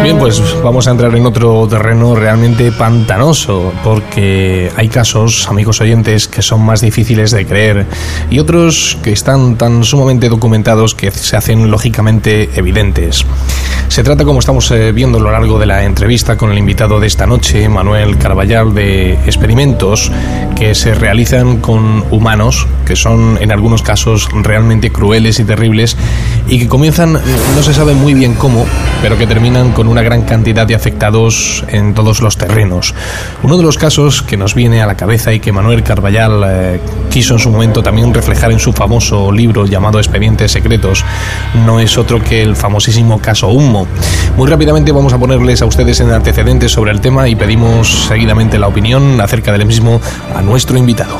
Bien, pues vamos a entrar en otro terreno realmente pantanoso, porque hay casos, amigos oyentes, que son más difíciles de creer y otros que están tan sumamente documentados que se hacen lógicamente evidentes. Se trata, como estamos viendo a lo largo de la entrevista con el invitado de esta noche, Manuel Carballal, de experimentos que se realizan con humanos, que son en algunos casos realmente crueles y terribles y que comienzan, no se sabe muy bien cómo, pero que terminan con una gran cantidad de afectados en todos los terrenos. Uno de los casos que nos viene a la cabeza y que Manuel Carballal quiso en su momento también reflejar en su famoso libro llamado Expedientes Secretos no es otro que el famosísimo caso Ummo. Muy rápidamente vamos a ponerles a ustedes en antecedentes sobre el tema y pedimos seguidamente la opinión acerca del mismo a nuestro invitado.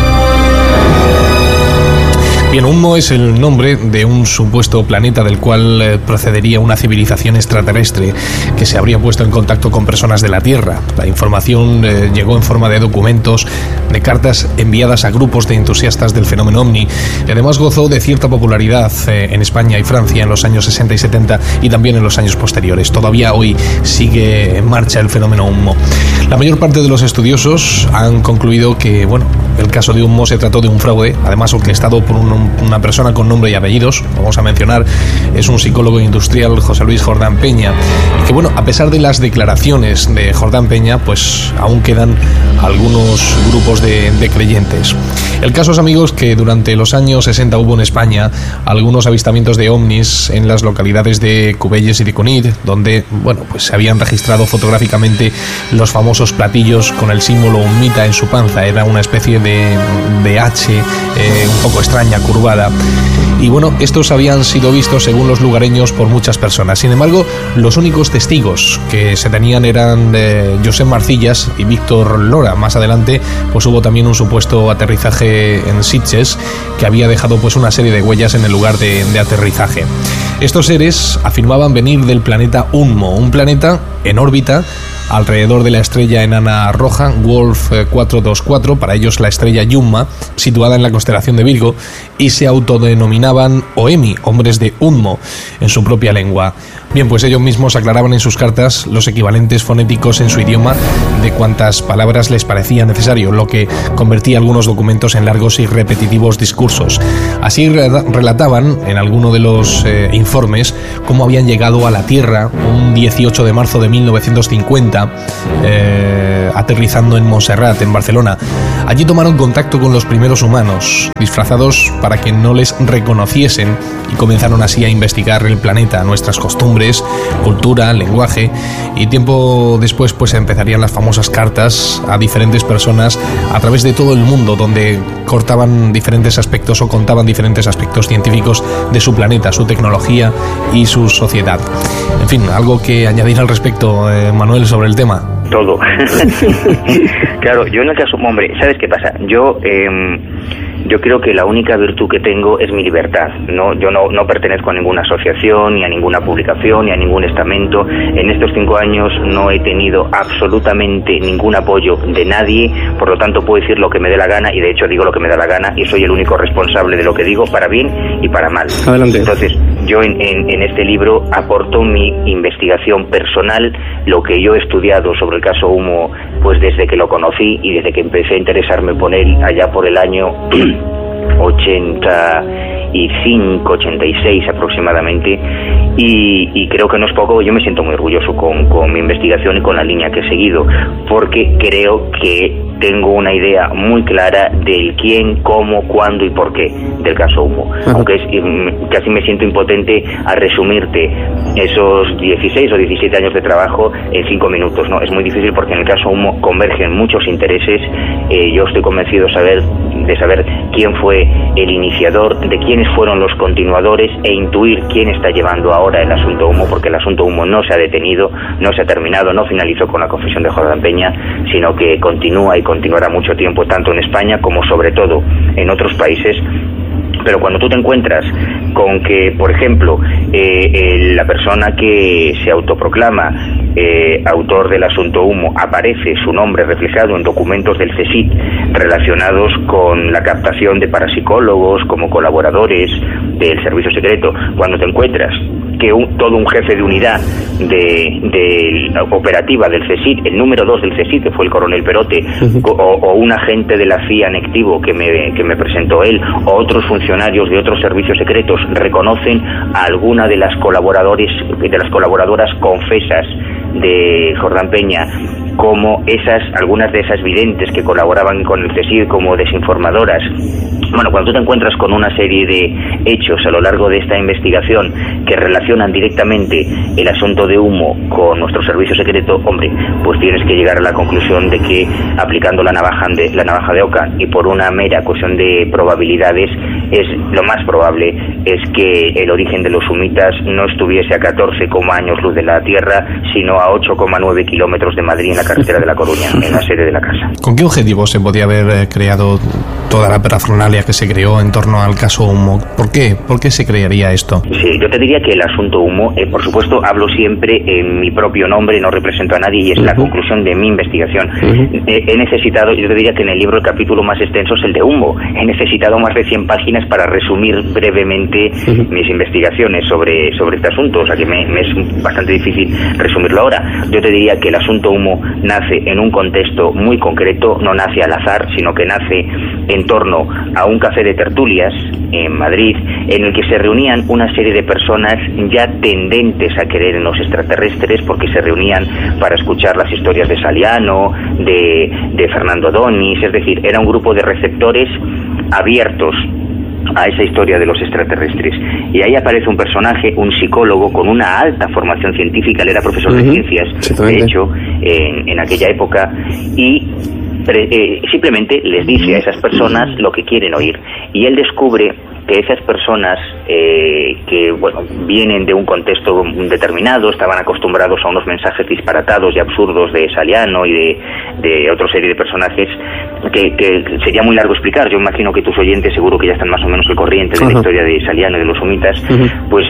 Bien, Ummo es el nombre de un supuesto planeta del cual procedería una civilización extraterrestre que se habría puesto en contacto con personas de la Tierra. La información llegó en forma de documentos, de cartas enviadas a grupos de entusiastas del fenómeno OVNI, y además gozó de cierta popularidad en España y Francia en los años 60 y 70 y también en los años posteriores. Todavía hoy sigue en marcha el fenómeno Ummo. La mayor parte de los estudiosos han concluido que, bueno, el caso de Ummo se trató de un fraude, además orquestado por una persona con nombre y apellidos. Vamos a mencionar, es un psicólogo industrial, José Luis Jordán Peña, y que, bueno, a pesar de las declaraciones de Jordán Peña, pues aún quedan algunos grupos de creyentes. El caso es, amigos, que durante los años 60 hubo en España algunos avistamientos de ovnis en las localidades de Cubelles y de Cunit, donde, bueno, pues se habían registrado fotográficamente los famosos platillos con el símbolo Ummita en su panza. Era una especie de H un poco extraña, curvada. Y bueno, estos habían sido vistos, según los lugareños, por muchas personas. Sin embargo, los únicos testigos que se tenían eran Josep Marcillas y Víctor Lora. Más adelante, pues hubo también un supuesto aterrizaje en Sitges que había dejado pues una serie de huellas en el lugar de aterrizaje. Estos seres afirmaban venir del planeta Ummo, un planeta en órbita alrededor de la estrella enana roja Wolf 424, para ellos la estrella Yuma, situada en la constelación de Virgo, y se autodenominaban Oemi, hombres de Ummo, en su propia lengua. Bien, pues ellos mismos aclaraban en sus cartas los equivalentes fonéticos en su idioma de cuantas palabras les parecía necesario, lo que convertía algunos documentos en largos y repetitivos discursos. Así relataban en alguno de los informes cómo habían llegado a la Tierra un 18 de marzo de 1950, aterrizando en Montserrat, en Barcelona. Allí tomaron contacto con los primeros humanos, disfrazados para que no les reconociesen, y comenzaron así a investigar el planeta, nuestras costumbres, cultura, lenguaje, y tiempo después pues empezarían las famosas cartas a diferentes personas a través de todo el mundo, donde cortaban diferentes aspectos o contaban diferentes aspectos científicos de su planeta, su tecnología y su sociedad. En fin, algo que añadir al respecto, Manuel, sobre el tema. Todo. Claro, yo en el caso, hombre, ¿sabes qué pasa? Yo creo que la única virtud que tengo es mi libertad. Yo no pertenezco a ninguna asociación, ni a ninguna publicación, ni a ningún estamento. En estos 5 años no he tenido absolutamente ningún apoyo de nadie, por lo tanto puedo decir lo que me dé la gana, y de hecho digo lo que me da la gana, y soy el único responsable de lo que digo, para bien y para mal. Adelante. Entonces, yo en este libro aporto mi investigación personal, lo que yo he estudiado sobre el caso Ummo, pues desde que lo conocí y desde que empecé a interesarme por él allá por el año 85, 86 aproximadamente, y creo que no es poco. Yo me siento muy orgulloso con mi investigación y con la línea que he seguido, porque creo que tengo una idea muy clara del quién, cómo, cuándo y por qué del caso Ummo. Aunque casi me siento impotente a resumirte esos 16 o 17 años de trabajo en 5 minutos, ¿no? Es muy difícil, porque en el caso Ummo convergen muchos intereses. Yo estoy convencido de saber quién fue el iniciador, de quiénes fueron los continuadores, e intuir quién está llevando ahora el asunto Ummo, porque el asunto Ummo no se ha detenido, no se ha terminado, no finalizó con la confesión de Jordán Peña, sino que continúa y continuará mucho tiempo, tanto en España como sobre todo en otros países. Pero cuando tú te encuentras con que, por ejemplo, la persona que se autoproclama autor del asunto Humo, aparece su nombre reflejado en documentos del CSIC relacionados con la captación de parapsicólogos como colaboradores del servicio secreto, cuando te encuentras que todo un jefe de unidad de operativa del CSIC, el número 2 del CSIC, que fue el coronel Perote, o un agente de la CIA en activo que me presentó él, o otros funcionarios de otros servicios secretos, reconocen a alguna de las colaboradoras confesas de Jordán Peña como algunas de esas videntes que colaboraban con el CSIC como desinformadoras. Bueno, cuando tú te encuentras con una serie de hechos a lo largo de esta investigación que relacionan directamente el asunto de Humo con nuestro servicio secreto, hombre, pues tienes que llegar a la conclusión de que aplicando la navaja de Ockham y por una mera cuestión de probabilidades, lo más probable es que el origen de los humitas no estuviese a 14 años luz de la Tierra, sino a 8,9 kilómetros de Madrid, en la carretera de La Coruña, en la sede de la casa. ¿Con qué objetivo se podía haber creado toda la parafernalia que se creó en torno al caso Humo? ¿Por qué? ¿Por qué se crearía esto? Sí, yo te diría que el asunto Humo, por supuesto, hablo siempre en mi propio nombre, no represento a nadie y es la conclusión de mi investigación. He necesitado, yo te diría que en el libro el capítulo más extenso es el de Humo. He necesitado más de 100 páginas para resumir brevemente mis investigaciones sobre este asunto, o sea que me es bastante difícil resumirlo ahora. Yo te diría que el asunto Humo nace en un contexto muy concreto, no nace al azar, sino que nace en torno a un café de tertulias en Madrid, en el que se reunían una serie de personas ya tendentes a creer en los extraterrestres, porque se reunían para escuchar las historias de Saliano, de Fernando Donis, es decir, era un grupo de receptores abiertos a esa historia de los extraterrestres. Y ahí aparece un personaje, un psicólogo con una alta formación científica, él era profesor de ciencias, de hecho, en aquella época, y simplemente les dice a esas personas lo que quieren oír. Y él descubre que esas personas que vienen de un contexto determinado, estaban acostumbrados a unos mensajes disparatados y absurdos de Saliano y de otra serie de personajes que sería muy largo explicar. Yo imagino que tus oyentes seguro que ya están más o menos al corriente de la historia de Saliano y de los humitas. Pues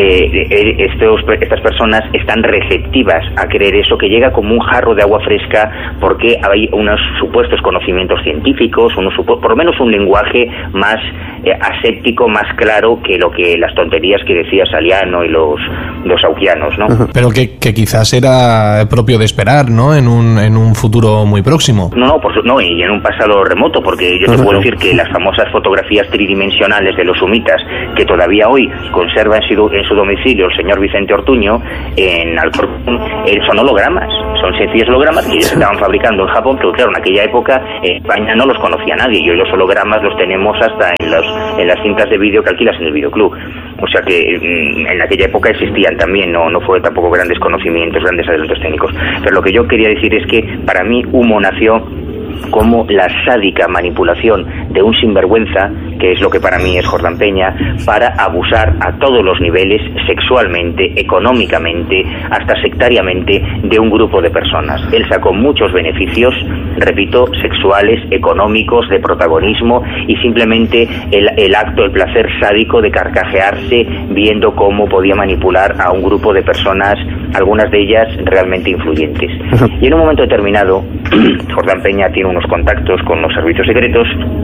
estas personas están receptivas a creer eso, que llega como un jarro de agua fresca, porque hay unos supuestos conocimientos científicos, por lo menos un lenguaje más aséptico, más claro que las tonterías que decía Saliano y los auquianos, ¿no? Pero que quizás era propio de esperar, ¿no? En un futuro muy próximo. No, y en un pasado remoto, porque yo te puedo decir que las famosas fotografías tridimensionales de los humitas, que todavía hoy conserva en su domicilio el señor Vicente Ortuño, en Alcorcón, son hologramas, son sencillos hologramas que se estaban fabricando en Japón, pero claro, en aquella época en España no los conocía nadie, y hoy los hologramas los tenemos hasta en las cintas de vídeo que alquilas en el videoclub. O sea que en aquella época existían también, no fue tampoco grandes conocimientos, grandes adelantos técnicos. Pero lo que yo quería decir es que para mí Humo nació como la sádica manipulación de un sinvergüenza, que es lo que para mí es Jordán Peña, para abusar a todos los niveles, sexualmente, económicamente, hasta sectariamente, de un grupo de personas. Él sacó muchos beneficios, repito, sexuales, económicos, de protagonismo, y simplemente el placer sádico de carcajearse viendo cómo podía manipular a un grupo de personas, algunas de ellas realmente influyentes. Y en un momento determinado, Jordán Peña tiene unos contactos con los servicios secretos,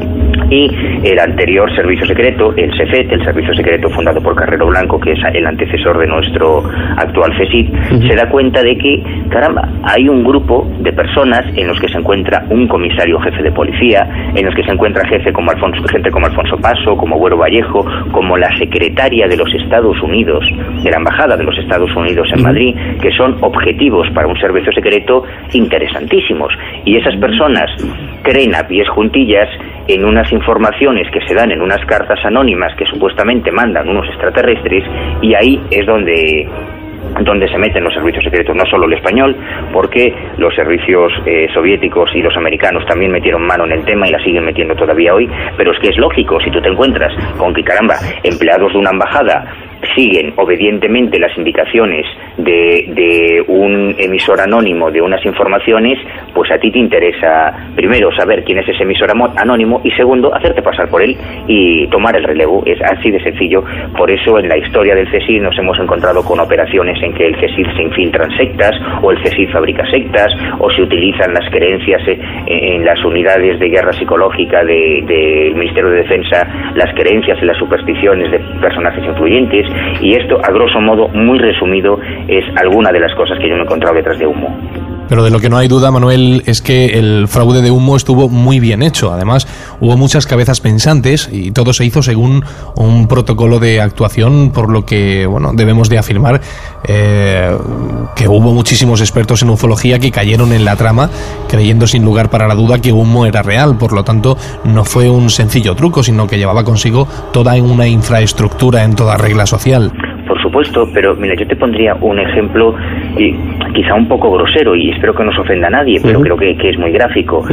y el anterior servicio secreto, el SEFET, el servicio secreto fundado por Carrero Blanco, que es el antecesor de nuestro actual CSIC, se da cuenta de que, caramba, hay un grupo de personas en los que se encuentra un comisario jefe de policía, en los que se encuentra gente como Alfonso Paso, como Güero Vallejo, como la secretaria de los Estados Unidos, de la Embajada de los Estados Unidos en Madrid, que son objetivos para un servicio secreto interesantísimos. Y esas personas creen a pies juntillas en unas informaciones que se dan en unas cartas anónimas que supuestamente mandan unos extraterrestres, y ahí es donde se meten los servicios secretos, no solo el español, porque los servicios soviéticos y los americanos también metieron mano en el tema y la siguen metiendo todavía hoy. Pero es que es lógico, si tú te encuentras con que, caramba, empleados de una embajada siguen obedientemente las indicaciones de un emisor anónimo de unas informaciones, pues a ti te interesa primero saber quién es ese emisor anónimo y segundo hacerte pasar por él y tomar el relevo. Es así de sencillo. Por eso en la historia del CSIC nos hemos encontrado con operaciones en que el CSIC se infiltra en sectas o el CSIC fabrica sectas o se utilizan las creencias en las unidades de guerra psicológica del Ministerio de Defensa, las creencias y las supersticiones de personajes influyentes. Y esto, a grosso modo, muy resumido, es alguna de las cosas que yo me he encontrado detrás de Humo. Pero de lo que no hay duda, Manuel, es que el fraude de Humo estuvo muy bien hecho. Además, hubo muchas cabezas pensantes y todo se hizo según un protocolo de actuación, por lo que, bueno, debemos de afirmar que hubo muchísimos expertos en ufología que cayeron en la trama, creyendo sin lugar para la duda que Humo era real. Por lo tanto, no fue un sencillo truco, sino que llevaba consigo toda una infraestructura en toda regla social. Por supuesto, pero mira, yo te pondría un ejemplo quizá un poco grosero y espero que no se ofenda a nadie, pero creo que es muy gráfico.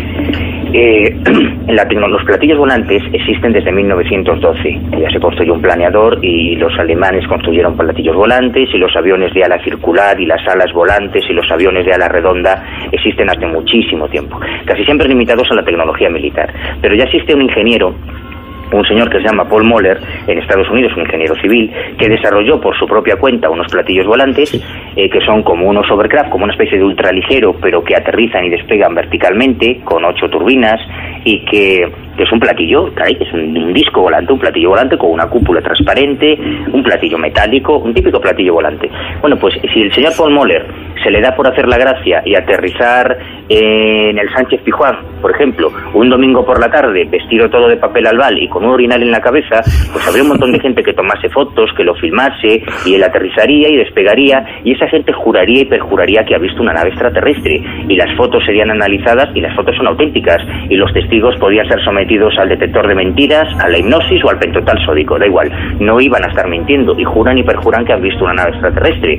Los platillos volantes existen desde 1912. Ya se construyó un planeador y los alemanes construyeron platillos volantes, y los aviones de ala circular y las alas volantes y los aviones de ala redonda existen hace muchísimo tiempo, casi siempre limitados a la tecnología militar. Pero ya existe un ingeniero, un señor que se llama Paul Moller, en Estados Unidos, un ingeniero civil, que desarrolló por su propia cuenta unos platillos volantes que son como unos hovercraft, como una especie de ultraligero, pero que aterrizan y despegan verticalmente, con 8 turbinas, y que es un platillo, caray, es un disco volante, un platillo volante con una cúpula transparente, un platillo metálico, un típico platillo volante. Bueno, pues si el señor Paul Moller se le da por hacer la gracia y aterrizar en el Sánchez Pizjuán, por ejemplo, un domingo por la tarde, vestido todo de papel albal y con un urinal en la cabeza, pues habría un montón de gente que tomase fotos, que lo filmase, y él aterrizaría y despegaría, y esa gente juraría y perjuraría que ha visto una nave extraterrestre, y las fotos serían analizadas, y las fotos son auténticas, y los testigos podían ser sometidos al detector de mentiras, a la hipnosis o al pentotal sódico, da igual, no iban a estar mintiendo, y juran y perjuran que han visto una nave extraterrestre.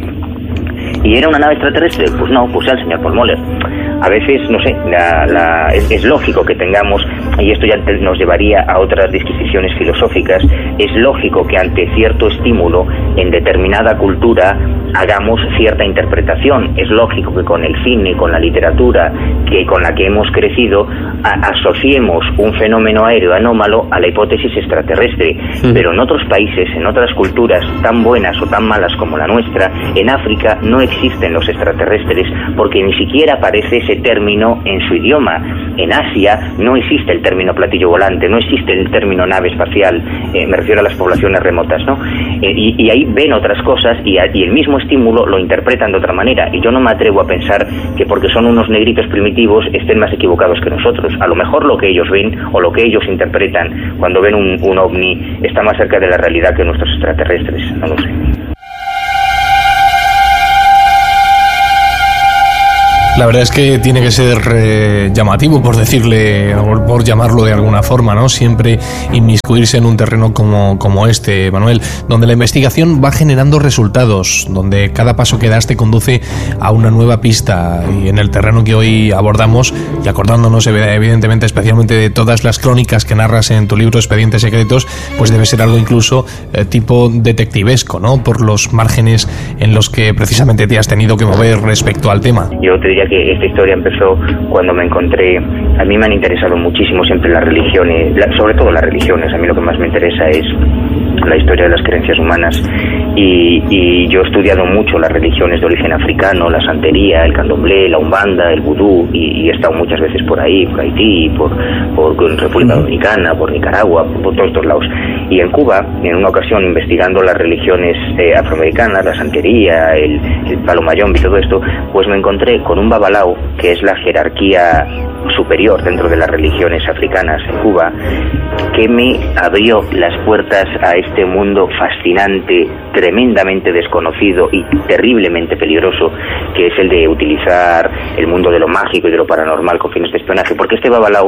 ¿Y era una nave extraterrestre? Pues no, pues el señor Paul Moller. A veces, no sé, es lógico que tengamos, y esto ya nos llevaría a otras disquisiciones filosóficas, es lógico que ante cierto estímulo en determinada cultura hagamos cierta interpretación. Es lógico que con el cine, con la literatura con la que hemos crecido, asociemos un fenómeno aéreo anómalo a la hipótesis extraterrestre. Pero en otros países, en otras culturas tan buenas o tan malas como la nuestra, en África no existen los extraterrestres porque ni siquiera aparece ese término en su idioma. En Asia no existe el término platillo volante, no existe el término nave espacial, me refiero a las poblaciones remotas, ¿no? Y ahí ven otras cosas y el mismo estímulo lo interpretan de otra manera, y yo no me atrevo a pensar que porque son unos negritos primitivos estén más equivocados que nosotros. A lo mejor lo que ellos ven o lo que ellos interpretan cuando ven un ovni está más cerca de la realidad que nuestros extraterrestres, no lo sé. La verdad es que tiene que ser llamativo, por decirle, por llamarlo de alguna forma, ¿no? Siempre inmiscuirse en un terreno como este, Manuel, donde la investigación va generando resultados, donde cada paso que das te conduce a una nueva pista, y en el terreno que hoy abordamos, y acordándonos evidentemente especialmente de todas las crónicas que narras en tu libro Expedientes Secretos, pues debe ser algo incluso tipo detectivesco, ¿no? Por los márgenes en los que precisamente te has tenido que mover respecto al tema. Yo te diría que esta historia empezó cuando me encontré. A mí me han interesado muchísimo siempre las religiones, sobre todo las religiones. A mí lo que más me interesa es la historia de las creencias humanas, y yo he estudiado mucho las religiones de origen africano, la santería, el candomblé, la umbanda, el vudú, y he estado muchas veces por ahí, por Haití, por República Dominicana, por Nicaragua, por todos estos lados. Y en Cuba, en una ocasión, investigando las religiones afroamericanas, la santería, el palo mayombe y todo esto, pues me encontré con un babalao, que es la jerarquía superior dentro de las religiones africanas en Cuba, que me abrió las puertas a este mundo fascinante, tremendamente desconocido y terriblemente peligroso, que es el de utilizar el mundo de lo mágico y de lo paranormal con fines de espionaje, porque este babalao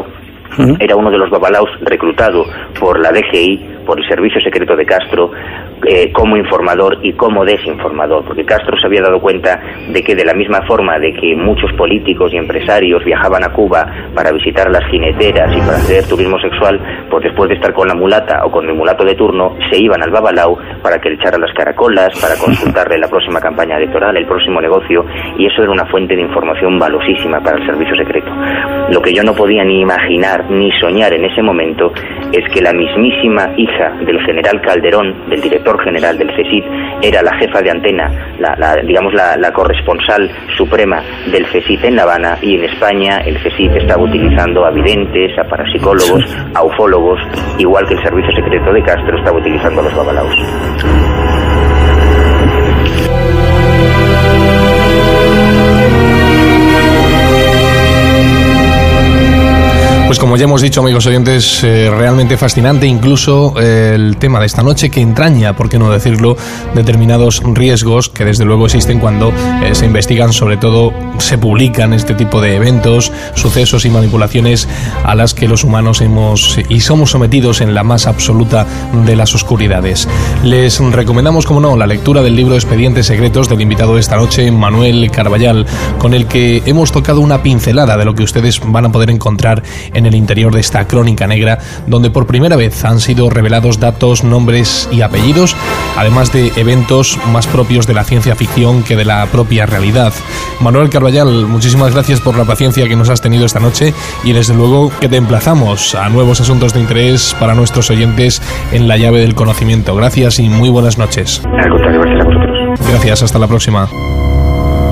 era uno de los babalaos reclutado por la DGI, por el Servicio Secreto de Castro, como informador y como desinformador, porque Castro se había dado cuenta de que de la misma forma de que muchos políticos y empresarios viajaban a Cuba para visitar las jineteras y para hacer turismo sexual, pues después de estar con la mulata o con el mulato de turno, se iban al babalao para que le echara las caracolas, para consultarle la próxima campaña electoral, el próximo negocio, y eso era una fuente de información valosísima para el servicio secreto. Lo que yo no podía ni imaginar ni soñar en ese momento es que la mismísima hija del general Calderón, del director general del CSIC, era la jefa de antena, la corresponsal suprema del CSIC en La Habana, y en España el CSIC estaba utilizando a videntes, a parapsicólogos, a ufólogos, igual que el servicio secreto de Castro estaba utilizando a los babalaos. Pues como ya hemos dicho, amigos oyentes, realmente fascinante incluso el tema de esta noche, que entraña, por qué no decirlo, determinados riesgos que desde luego existen cuando se investigan, sobre todo se publican este tipo de eventos, sucesos y manipulaciones a las que los humanos somos sometidos en la más absoluta de las oscuridades. Les recomendamos, como no, la lectura del libro Expedientes Secretos del invitado de esta noche, Manuel Carballal, con el que hemos tocado una pincelada de lo que ustedes van a poder encontrar en el interior de esta crónica negra, donde por primera vez han sido revelados datos, nombres y apellidos, además de eventos más propios de la ciencia ficción que de la propia realidad. Manuel Carballal, muchísimas gracias por la paciencia que nos has tenido esta noche, y desde luego que te emplazamos a nuevos asuntos de interés para nuestros oyentes en La Llave del Conocimiento. Gracias y muy buenas noches. Al contrario, gracias a vosotros. Gracias, hasta la próxima.